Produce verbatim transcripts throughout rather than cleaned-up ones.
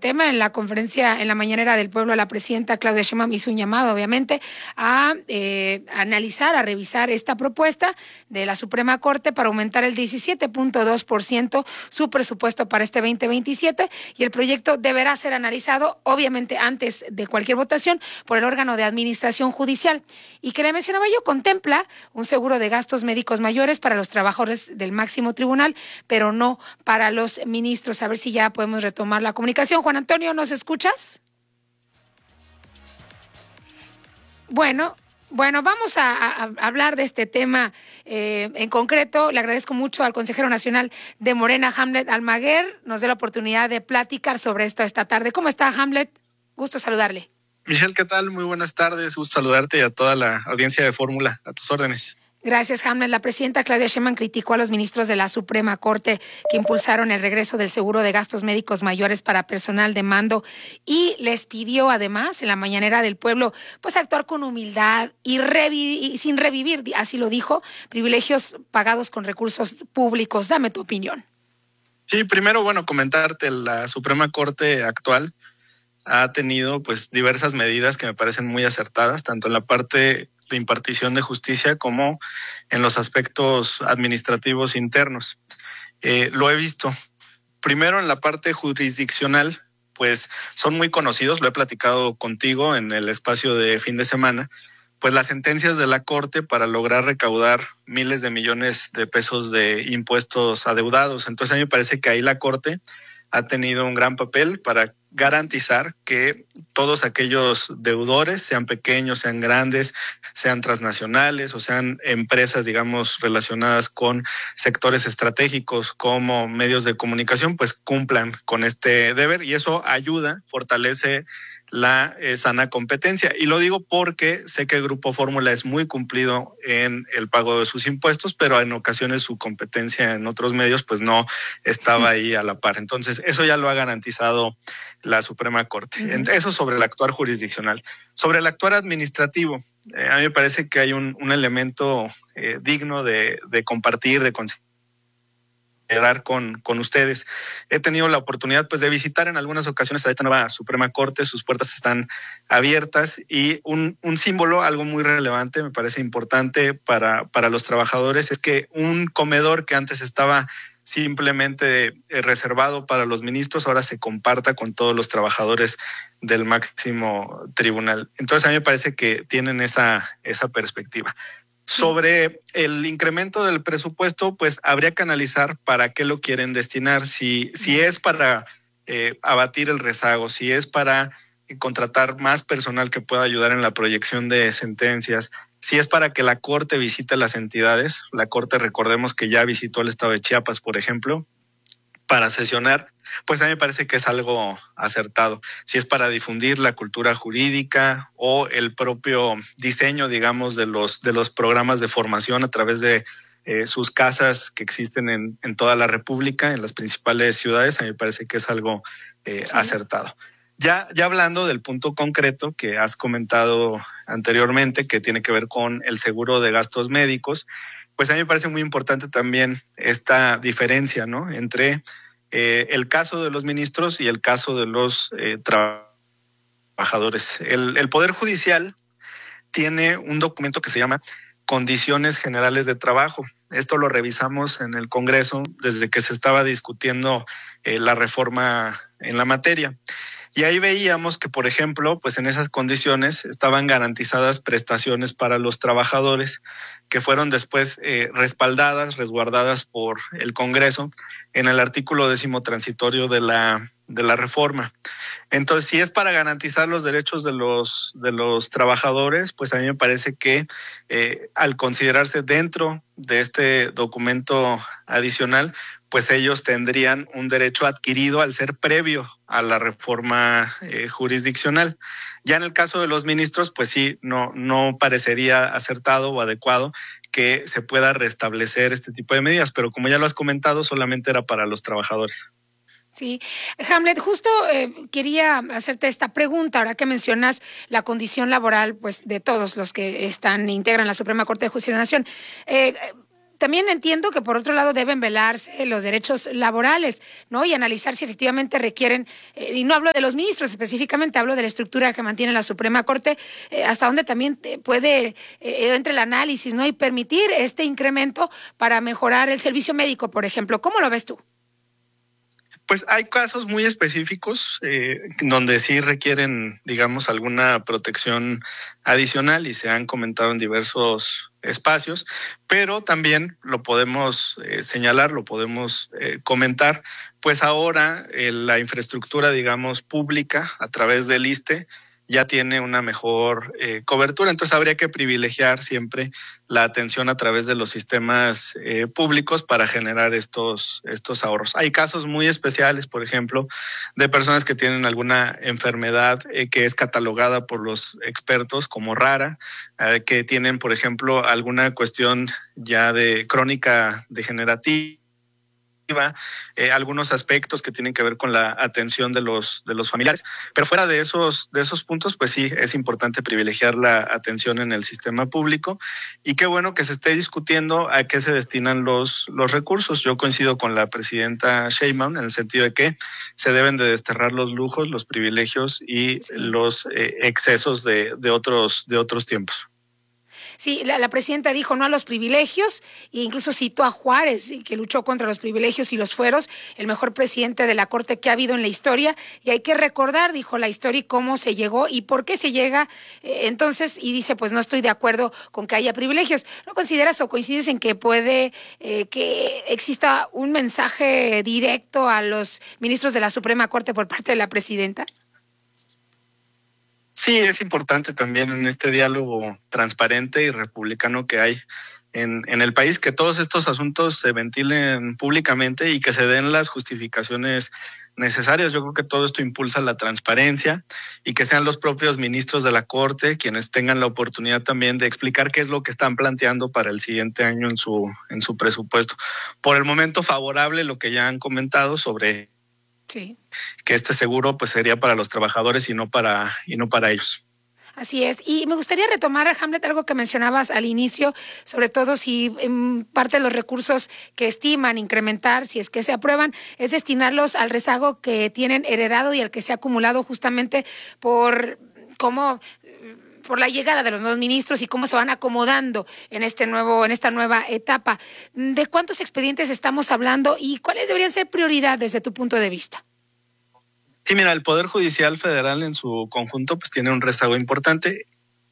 tema. En la conferencia, en la mañanera del pueblo, la presidenta Claudia Sheinbaum hizo un llamado, obviamente, a eh, analizar, a revisar esta propuesta de la Suprema Corte para aumentar el diecisiete punto dos por ciento su presupuesto para este veinte veintisiete, y el proyecto deberá ser analizado, obviamente, antes de cualquier votación por el órgano de administración judicial. Y que le mencionaba yo, contempla un seguro de gastos médicos mayores para los trabajadores del máximo tribunal, pero no para los ministros. A ver si ya podemos retomar la comunicación. Juan Antonio, ¿nos escuchas? Bueno, bueno, vamos a, a, a hablar de este tema eh, en concreto. Le agradezco mucho al consejero nacional de Morena, Hamlet Almaguer, nos dé la oportunidad de platicar sobre esto esta tarde. ¿Cómo está, Hamlet? Gusto saludarle. Michelle, ¿qué tal? Muy buenas tardes. Gusto saludarte y a toda la audiencia de Fórmula. A tus órdenes. Gracias, Hamlet. La presidenta Claudia Sheinbaum criticó a los ministros de la Suprema Corte que impulsaron el regreso del seguro de gastos médicos mayores para personal de mando y les pidió además en la mañanera del pueblo pues actuar con humildad y, reviv- y sin revivir, así lo dijo, privilegios pagados con recursos públicos. Dame tu opinión. Sí, primero, bueno, comentarte, la Suprema Corte actual ha tenido pues diversas medidas que me parecen muy acertadas, tanto en la parte de impartición de justicia como en los aspectos administrativos internos. Eh, lo he visto. Primero, en la parte jurisdiccional, pues son muy conocidos, lo he platicado contigo en el espacio de fin de semana, pues las sentencias de la Corte para lograr recaudar miles de millones de pesos de impuestos adeudados. Entonces a mí me parece que ahí la Corte ha tenido un gran papel para garantizar que todos aquellos deudores, sean pequeños, sean grandes, sean transnacionales o sean empresas, digamos, relacionadas con sectores estratégicos como medios de comunicación, pues cumplan con este deber, y eso ayuda, fortalece la eh, sana competencia. Y lo digo porque sé que el Grupo Fórmula es muy cumplido en el pago de sus impuestos, pero en ocasiones su competencia en otros medios pues no estaba ahí a la par. Entonces eso ya lo ha garantizado la Suprema Corte. Uh-huh. Eso sobre el actuar jurisdiccional. Sobre el actuar administrativo, eh, a mí me parece que hay un, un elemento eh, digno de, de compartir, de considerar Con, con ustedes. He tenido la oportunidad pues de visitar en algunas ocasiones a esta nueva Suprema Corte, sus puertas están abiertas, y un, un símbolo, algo muy relevante, me parece importante para, para los trabajadores, es que un comedor que antes estaba simplemente eh, reservado para los ministros, ahora se comparta con todos los trabajadores del máximo tribunal. Entonces a mí me parece que tienen esa, esa perspectiva. Sobre el incremento del presupuesto, pues habría que analizar para qué lo quieren destinar, si, si es para eh, abatir el rezago, si es para contratar más personal que pueda ayudar en la proyección de sentencias, si es para que la Corte visite las entidades. La Corte, recordemos que ya visitó el estado de Chiapas, por ejemplo, para sesionar, pues a mí me parece que es algo acertado. Si es para difundir la cultura jurídica o el propio diseño, digamos, de los de los programas de formación a través de eh, sus casas que existen en, en toda la República, en las principales ciudades, a mí me parece que es algo eh, sí. acertado. Ya, ya hablando del punto concreto que has comentado anteriormente, que tiene que ver con el seguro de gastos médicos, pues a mí me parece muy importante también esta diferencia, ¿no?, entre eh, el caso de los ministros y el caso de los eh, trabajadores. El, el Poder Judicial tiene un documento que se llama Condiciones Generales de Trabajo. Esto lo revisamos en el Congreso desde que se estaba discutiendo eh, la reforma en la materia. Y ahí veíamos que, por ejemplo, pues en esas condiciones estaban garantizadas prestaciones para los trabajadores que fueron después eh, respaldadas, resguardadas por el Congreso en el artículo décimo transitorio de la de la reforma. Entonces, si es para garantizar los derechos de los de los trabajadores, pues a mí me parece que eh, al considerarse dentro de este documento adicional, pues ellos tendrían un derecho adquirido al ser previo a la reforma eh, jurisdiccional. Ya en el caso de los ministros, pues sí, no, no parecería acertado o adecuado que se pueda restablecer este tipo de medidas, pero como ya lo has comentado, solamente era para los trabajadores. Sí, Hamlet, justo eh, quería hacerte esta pregunta, ahora que mencionas la condición laboral pues de todos los que están integran la Suprema Corte de Justicia de la Nación. Eh, también entiendo que por otro lado deben velarse los derechos laborales, ¿no? Y analizar si efectivamente requieren, eh, y no hablo de los ministros específicamente, hablo de la estructura que mantiene la Suprema Corte, eh, hasta dónde también puede eh, entre el análisis, ¿no? Y permitir este incremento para mejorar el servicio médico, por ejemplo. ¿Cómo lo ves tú? Pues hay casos muy específicos eh, donde sí requieren, digamos, alguna protección adicional y se han comentado en diversos espacios, pero también lo podemos eh, señalar, lo podemos eh, comentar, pues ahora eh, la infraestructura, digamos, pública a través del ISSSTE ya tiene una mejor eh, cobertura, entonces habría que privilegiar siempre la atención a través de los sistemas eh, públicos para generar estos, estos ahorros. Hay casos muy especiales, por ejemplo, de personas que tienen alguna enfermedad eh, que es catalogada por los expertos como rara, eh, que tienen, por ejemplo, alguna cuestión ya de crónica degenerativa, Eh, algunos aspectos que tienen que ver con la atención de los de los familiares, pero fuera de esos de esos puntos, pues sí es importante privilegiar la atención en el sistema público y qué bueno que se esté discutiendo a qué se destinan los los recursos. Yo coincido con la presidenta Sheinbaum en el sentido de que se deben de desterrar los lujos, los privilegios y sí. los eh, excesos de de otros de otros tiempos. Sí, la, la presidenta dijo no a los privilegios e incluso citó a Juárez, que luchó contra los privilegios y los fueros, el mejor presidente de la Corte que ha habido en la historia, y hay que recordar, dijo, la historia y cómo se llegó y por qué se llega. Eh, entonces, y dice, pues no estoy de acuerdo con que haya privilegios. ¿No consideras o coincides en que puede eh, que exista un mensaje directo a los ministros de la Suprema Corte por parte de la presidenta? Sí, es importante también en este diálogo transparente y republicano que hay en, en el país que todos estos asuntos se ventilen públicamente y que se den las justificaciones necesarias. Yo creo que todo esto impulsa la transparencia y que sean los propios ministros de la Corte quienes tengan la oportunidad también de explicar qué es lo que están planteando para el siguiente año en su, en su presupuesto. Por el momento favorable lo que ya han comentado sobre sí. que este seguro pues sería para los trabajadores y no para y no para ellos. Así es. Y me gustaría retomar, Hamlet, algo que mencionabas al inicio, sobre todo si en parte de los recursos que estiman incrementar, si es que se aprueban, es destinarlos al rezago que tienen heredado y al que se ha acumulado justamente por cómo por la llegada de los nuevos ministros y cómo se van acomodando en este nuevo, en esta nueva etapa. ¿De cuántos expedientes estamos hablando y cuáles deberían ser prioridades desde tu punto de vista? Sí, mira, el Poder Judicial Federal en su conjunto pues tiene un rezago importante.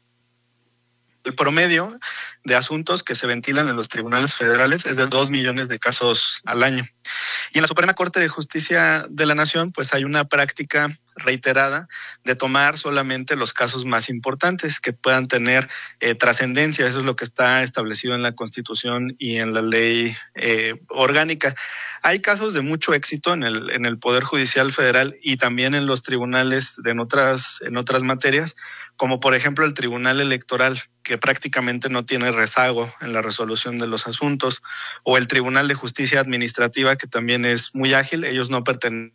El promedio de asuntos que se ventilan en los tribunales federales es de dos millones de casos al año. Y en la Suprema Corte de Justicia de la Nación, pues hay una práctica reiterada de tomar solamente los casos más importantes que puedan tener eh, trascendencia. Eso es lo que está establecido en la Constitución y en la ley eh, orgánica. Hay casos de mucho éxito en el en el Poder Judicial Federal y también en los tribunales de, en otras en otras materias, como por ejemplo el Tribunal Electoral, que prácticamente no tiene rezago en la resolución de los asuntos, o el Tribunal de Justicia Administrativa, que también es muy ágil. Ellos no pertenecen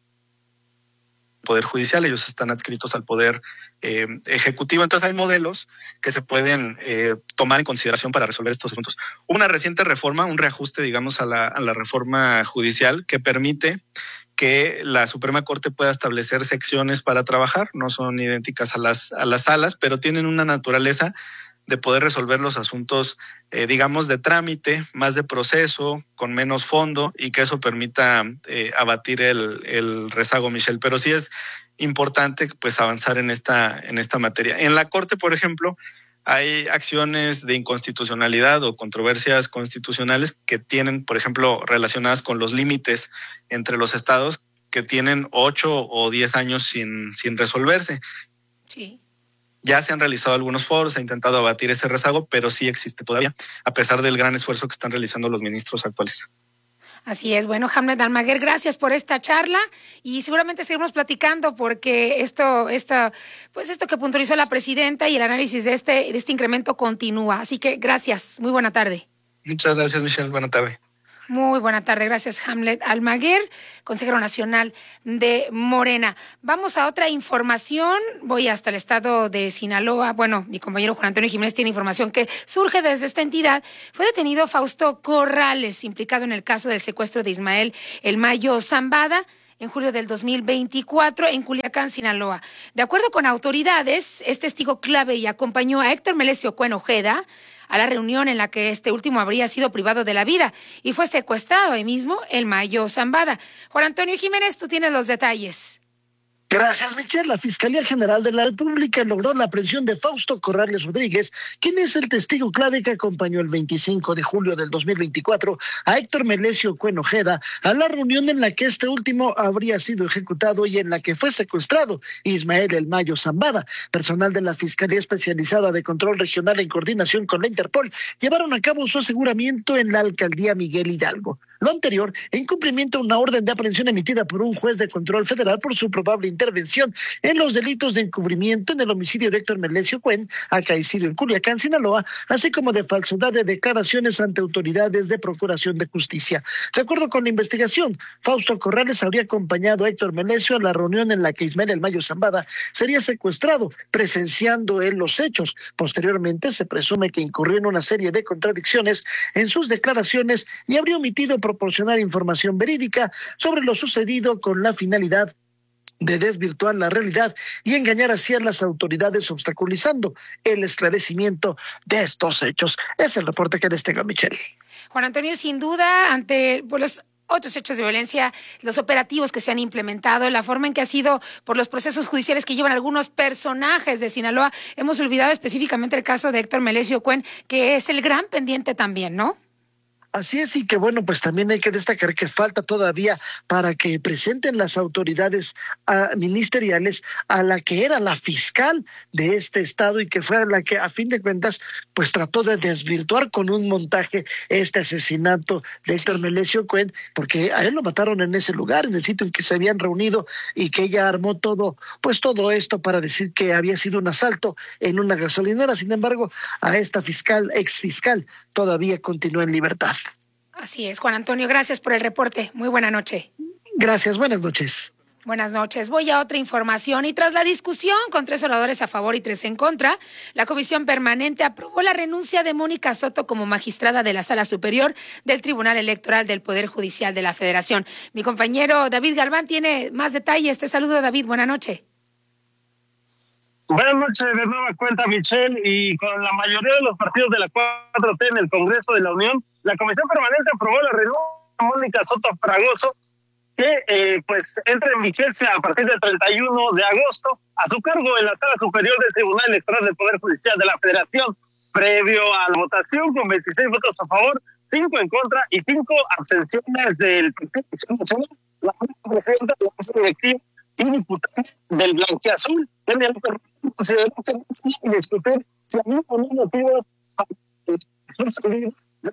al Poder Judicial, ellos están adscritos al Poder eh, Ejecutivo. Entonces hay modelos que se pueden eh, tomar en consideración para resolver estos asuntos. Una reciente reforma, un reajuste, digamos, a la, a la reforma judicial que permite que la Suprema Corte pueda establecer secciones para trabajar. No son idénticas a las, a las salas, pero tienen una naturaleza de poder resolver los asuntos, eh, digamos, de trámite, más de proceso, con menos fondo, y que eso permita eh, abatir el, el rezago, Michelle. Pero sí es importante pues avanzar en esta, en esta materia. En la Corte, por ejemplo, hay acciones de inconstitucionalidad o controversias constitucionales que tienen, por ejemplo, relacionadas con los límites entre los estados, que tienen ocho o diez años sin, sin resolverse. Sí. Ya se han realizado algunos foros, se ha intentado abatir ese rezago, pero sí existe todavía, a pesar del gran esfuerzo que están realizando los ministros actuales. Así es. Bueno, Hamlet Almaguer, gracias por esta charla y seguramente seguimos platicando porque esto, esto, pues esto que puntualizó la presidenta y el análisis de este, de este incremento continúa. Así que gracias. Muy buena tarde. Muchas gracias, Michelle. Buena tarde. Muy buena tarde, gracias Hamlet Almaguer, consejero nacional de Morena. Vamos a otra información, voy hasta el estado de Sinaloa. Bueno, mi compañero Juan Antonio Jiménez tiene información que surge desde esta entidad. Fue detenido Fausto Corrales, implicado en el caso del secuestro de Ismael El Mayo Zambada, en julio del dos mil veinticuatro en Culiacán, Sinaloa. De acuerdo con autoridades, es testigo clave y acompañó a Héctor Melesio Cuen Ojeda a la reunión en la que este último habría sido privado de la vida y fue secuestrado ahí mismo El Mayo Zambada. Juan Antonio Jiménez, tú tienes los detalles. Gracias, Michelle. La Fiscalía General de la República logró la aprehensión de Fausto Corrales Rodríguez, quien es el testigo clave que acompañó el veinticinco de julio del dos mil veinticuatro a Héctor Melesio Cuen Ojeda a la reunión en la que este último habría sido ejecutado y en la que fue secuestrado Ismael El Mayo Zambada. Personal de la Fiscalía Especializada de Control Regional en coordinación con la Interpol llevaron a cabo su aseguramiento en la alcaldía Miguel Hidalgo. Lo anterior en cumplimiento a una orden de aprehensión emitida por un juez de control federal por su probable intervención en los delitos de encubrimiento en el homicidio de Héctor Melesio Cuen, acaecido en Culiacán, Sinaloa, así como de falsedad de declaraciones ante autoridades de procuración de justicia. De acuerdo con la investigación, Fausto Corrales habría acompañado a Héctor Melesio a la reunión en la que Ismael El Mayo Zambada sería secuestrado, presenciando él los hechos. Posteriormente se presume que incurrió en una serie de contradicciones en sus declaraciones y habría omitido proporcionar información verídica sobre lo sucedido con la finalidad de desvirtuar la realidad y engañar así a las autoridades, obstaculizando el esclarecimiento de estos hechos. Es el reporte que les tengo, Michelle. Juan Antonio, sin duda, ante pues, los otros hechos de violencia, los operativos que se han implementado, la forma en que ha sido por los procesos judiciales que llevan algunos personajes de Sinaloa, hemos olvidado específicamente el caso de Héctor Melesio Cuen, que es el gran pendiente también, ¿no? Así es, y que bueno, pues también hay que destacar que falta todavía para que presenten las autoridades uh, ministeriales a la que era la fiscal de este estado y que fue la que a fin de cuentas pues trató de desvirtuar con un montaje este asesinato de Héctor Melesio Cuen, porque a él lo mataron en ese lugar, en el sitio en que se habían reunido, y que ella armó todo, pues todo esto para decir que había sido un asalto en una gasolinera. Sin embargo, a esta fiscal, ex fiscal, todavía continúa en libertad. Así es, Juan Antonio, gracias por el reporte. Muy buena noche. Gracias, buenas noches. Buenas noches. Voy a otra información y tras la discusión con tres oradores a favor y tres en contra, la Comisión Permanente aprobó la renuncia de Mónica Soto como magistrada de la Sala Superior del Tribunal Electoral del Poder Judicial de la Federación. Mi compañero David Galván tiene más detalles. Te saludo, David. Buenas noches. Buenas noches, de nueva cuenta, Michelle, y con la mayoría de los partidos de la cuatro T en el Congreso de la Unión, la Comisión Permanente aprobó la renuncia de Mónica Soto Fragoso, que eh, pues entra en vigencia a partir del treinta y uno de agosto a su cargo en la Sala Superior del Tribunal Electoral del Poder Judicial de la Federación, previo a la votación con veintiséis votos a favor, cinco en contra y cinco abstenciones del Partido Nacional. La presidenta de la mesa directiva y diputada del Blanquiazul, Kenia López Rabadán, consideró que no es discutir si había o no motivo para salir.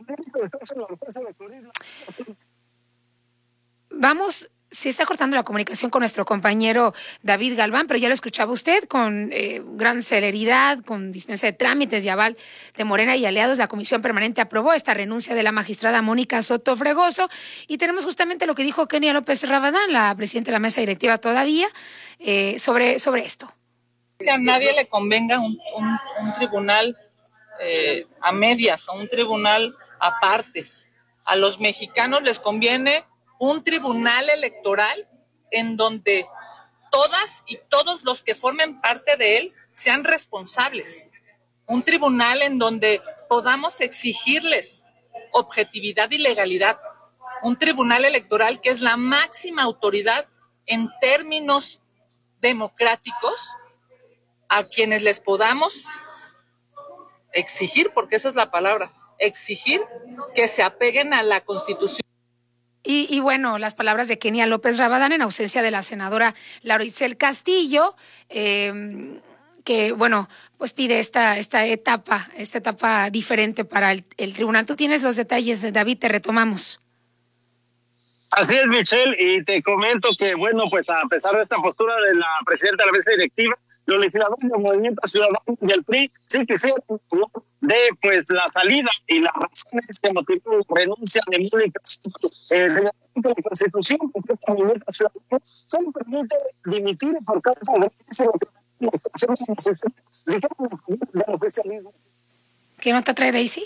Vamos, se está cortando la comunicación con nuestro compañero David Galván, pero ya lo escuchaba usted con eh, gran celeridad, con dispensa de trámites y aval de Morena y aliados. La Comisión Permanente aprobó esta renuncia de la magistrada Mónica Soto Fregoso y tenemos justamente lo que dijo Kenia López Rabadán, la presidenta de la mesa directiva todavía, eh, sobre, sobre esto. Que a nadie le convenga un, un, un tribunal eh, a medias o un tribunal a partes. A los mexicanos les conviene un tribunal electoral en donde todas y todos los que formen parte de él sean responsables. Un tribunal en donde podamos exigirles objetividad y legalidad. Un tribunal electoral que es la máxima autoridad en términos democráticos, a quienes les podamos exigir, porque esa es la palabra, exigir que se apeguen a la Constitución. Y, y bueno, las palabras de Kenia López Rabadán en ausencia de la senadora Laura Itzel Castillo, eh, que bueno, pues pide esta, esta etapa, esta etapa diferente para el, el tribunal. Tú tienes los detalles, David, te retomamos. Así es, Michelle, y te comento que, bueno, pues a pesar de esta postura de la presidenta de la mesa directiva, los legisladores del Movimiento Ciudadano y el P R I sí quisieron de pues la salida y las razones que motivaron la renuncia de Mónica eh, de la Constitución, porque esta Movimiento Ciudadano solo permite dimitir por causa de ¿Qué nota trae Daisy?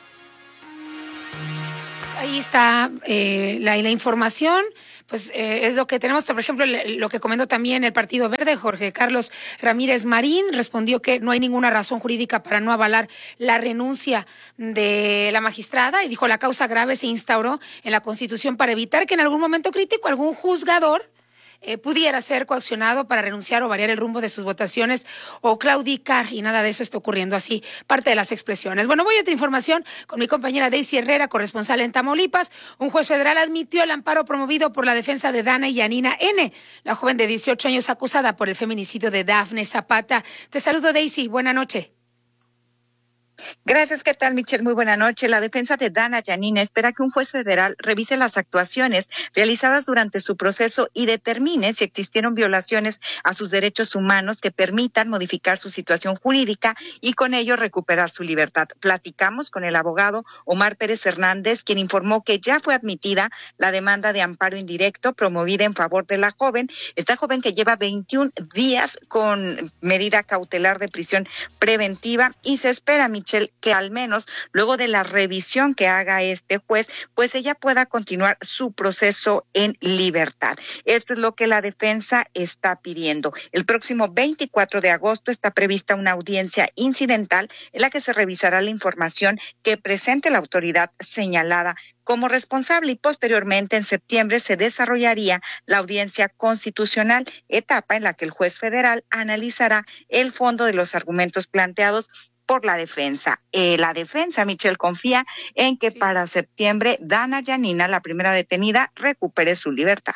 Pues ahí está eh, la, la información. Pues eh, es lo que tenemos. Por ejemplo, lo que comentó también el Partido Verde, Jorge Carlos Ramírez Marín, respondió que no hay ninguna razón jurídica para no avalar la renuncia de la magistrada y dijo la causa grave se instauró en la Constitución para evitar que en algún momento crítico algún juzgador Eh, pudiera ser coaccionado para renunciar o variar el rumbo de sus votaciones o claudicar, y nada de eso está ocurriendo, así parte de las expresiones. Bueno, voy a otra información con mi compañera Daisy Herrera, corresponsal en Tamaulipas. Un juez federal admitió el amparo promovido por la defensa de Dana y Yanina N., la joven de dieciocho años acusada por el feminicidio de Dafne Zapata. Te saludo, Daisy, buena noche. Gracias, ¿qué tal, Michelle? Muy buena noche. La defensa de Dana Yanina espera que un juez federal revise las actuaciones realizadas durante su proceso y determine si existieron violaciones a sus derechos humanos que permitan modificar su situación jurídica y con ello recuperar su libertad. Platicamos con el abogado Omar Pérez Hernández, quien informó que ya fue admitida la demanda de amparo indirecto promovida en favor de la joven, esta joven que lleva veintiún días con medida cautelar de prisión preventiva y se espera, Michelle, que al menos luego de la revisión que haga este juez, pues ella pueda continuar su proceso en libertad. Esto es lo que la defensa está pidiendo. El próximo veinticuatro de agosto está prevista una audiencia incidental en la que se revisará la información que presente la autoridad señalada como responsable y posteriormente en septiembre se desarrollaría la audiencia constitucional, etapa en la que el juez federal analizará el fondo de los argumentos planteados por la defensa. Eh, la defensa, Michelle, confía en que sí. para septiembre Dana Yanina, la primera detenida, recupere su libertad.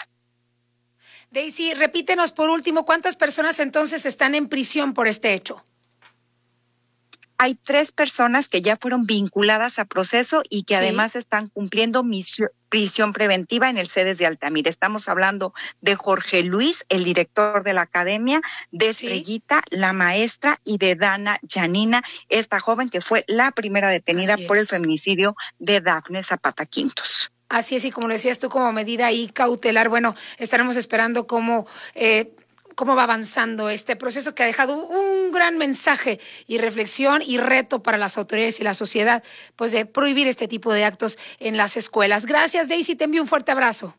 Daisy, repítenos por último, ¿cuántas personas entonces están en prisión por este hecho? Hay tres personas que ya fueron vinculadas a proceso y que sí. además están cumpliendo misión, prisión preventiva en el Cedes de Altamira. Estamos hablando de Jorge Luis, el director de la academia, de Estrellita, sí. la maestra, y de Dana Yanina, esta joven que fue la primera detenida por el feminicidio de Dafne Zapata Quintos. Así es, y como lo decías tú, como medida ahí cautelar, bueno, estaremos esperando cómo... Eh, cómo va avanzando este proceso que ha dejado un gran mensaje y reflexión y reto para las autoridades y la sociedad, pues de prohibir este tipo de actos en las escuelas. Gracias, Daisy, te envío un fuerte abrazo.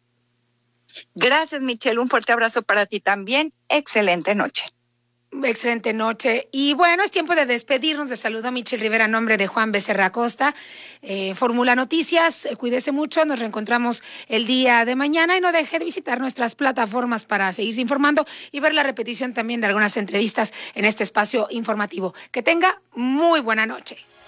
Gracias, Michelle, un fuerte abrazo para ti también. Excelente noche. Excelente noche. Y bueno, es tiempo de despedirnos. De saludo a Michelle Rivera, a nombre de Juan Becerra Acosta. Eh, Fórmula Noticias, eh, cuídese mucho. Nos reencontramos el día de mañana y no deje de visitar nuestras plataformas para seguirse informando y ver la repetición también de algunas entrevistas en este espacio informativo. Que tenga muy buena noche.